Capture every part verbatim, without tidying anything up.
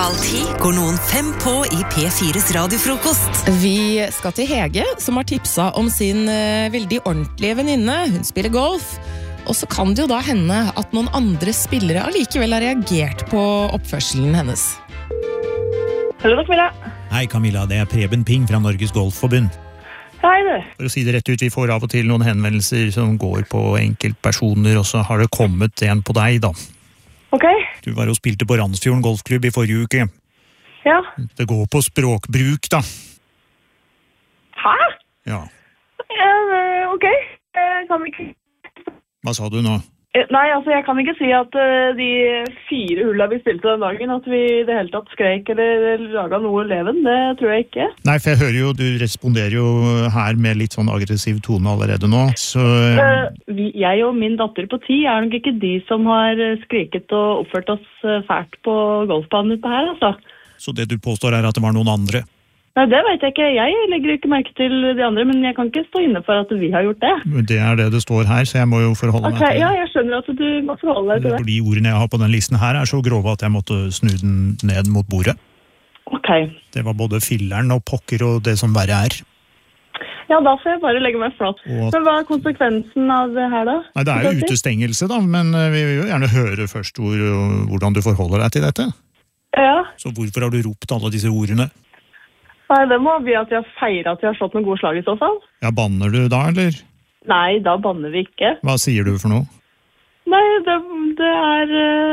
halv ti går noen fem på i P fires radiofrokost. Vi skal til Hege, som har tipsa om sin uh, veldig ordentlige venninne. Hun spiller golf, og så kan det jo da hende at noen andre spillere allikevel har reagert på oppførselen hennes. Hallo, Camilla. Hei Camilla, det er Preben Ping fra Norges Golfforbund. Hei du. For å si det rett ut, vi får av og til noen henvendelser som går på enkeltpersoner, og så har det kommet en på deg da. Ok. Du var og spilte på Randsfjorden Golfklubb i forrige uke. Ja. Det går på språkbruk da. Hæ? Ja. Ja, ok. Jeg kan ikke... Hva sa du nå? Nei, altså jeg kan ikke si at uh, de fire hullene vi spilte den dagen, at vi i det hele tatt skrek eller laget noe leven, det tror jeg ikke. Nei, for jeg hører jo, du responderer jo her med litt sånn aggressiv tone allerede nå, så... Uh, vi, jeg og min datter på ti er nok ikke de som har skriket og oppført oss fælt på golfbanen ute her, altså. Så det du påstår er at det var noen andre? Nei, det vet jeg ikke. Jeg legger ikke merke til de andre, men jeg kan ikke stå inne for at vi har gjort det. Det er det det står her, så jeg må jo forholde okay, meg til... Ja, jeg skjønner at du må forholde deg til det. For de ordene jeg har på den listen her er så grove at jeg måtte snu den ned mot bordet. Ok. Det var både filleren og pokker og det som verre er. Ja, da får jeg bare legge meg flat. Og... Men hva er konsekvensen av det her da? Nei, det er jo utestengelse da, men vi vil jo gjerne høre først hvor, hvordan du forholder deg til dette. Ja. Så hvorfor har du ropt alle disse ordene? Nei, det må bli at vi har feiret at vi har slått noen gode slag i så fall. Ja, banner du da, eller? Nei, da banner vi ikke. Hva sier du for noe? Nei, det, det er...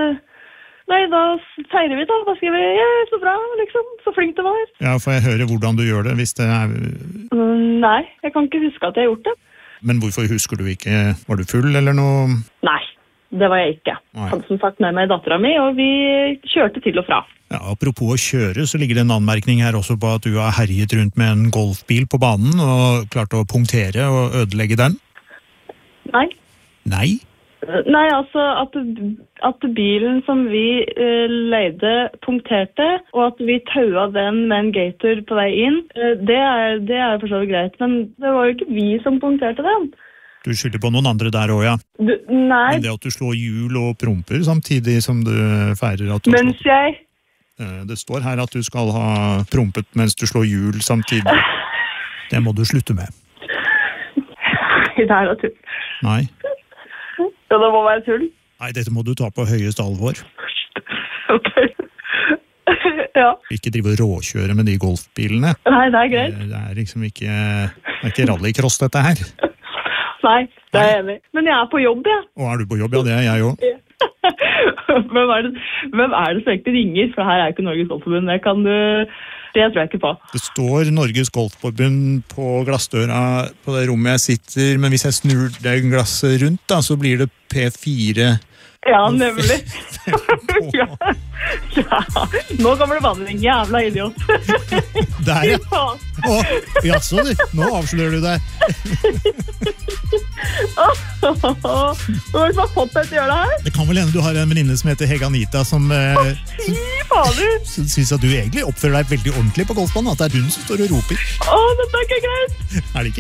Nei, da feirer vi da. Da skriver vi, ja, så bra, liksom. Så flink det var. Ja, får jeg høre hvordan du gjør det, hvis det er... Nei, jeg kan ikke huske at jeg har gjort det. Men hvorfor husker du ikke? Var du full, eller noe? Nei, det var jeg ikke. Jeg hadde som sagt med meg datteren min, og vi kjørte til og fra. Ja, apropos å kjøre, så ligger det en anmerkning her også på at du har herjet rundt med en golfbil på banen og klart å punktere og ødelegge den. Nei. Nei? Nei, altså at, at bilen som vi uh, leide punkterte, og at vi taua den med en gator på vei inn, uh, det er, det er for så vidt greit, men det var jo ikke vi som punkterte den. Du skylder på noen andre der også, ja. Du, nei. Men det at du slår hjul og promper samtidig som du feirer at du... Mens jeg... Det står her at du skal ha prompet mens du slår hjul samtidig. Det må du slutte med. Nei, det er da tull. Nei. Ja, det må være tull. Nei, dette må du ta på høyest alvor. Ok. Ja. Ikke drive og råkjøre med de golfbilene. Nei, det er greit. Det er liksom ikke, det er ikke rallycross dette her. Nei, det er jeg enig. Men jeg er på jobb, ja. Og er du på jobb? Ja, det er jeg også. Ja. Hvem er, det, hvem er det som egentlig ringer? For her er ikke Norges Golfforbund. Det kan du... Det tror jeg ikke på. Det står Norges Golfforbund på glassdøra på det rommet jeg sitter, men hvis jeg snur det glasset rundt, da, så blir det P fire. Ja, nemlig. Ja. Ja. Nå kommer det vanlig, jævla idiot. Der, ja. Å, jaså du, nå avslører du deg. Hvem er det som har fått deg til å gjøre det her? Det kan vel hende du har en venninne som heter Hege Anita, som eh, Fy fader! synes at du egentlig oppfører deg veldig ordentlig på golfbanen, at det er hun som står og roper. Å, dette er ikke greit. Er det ikke?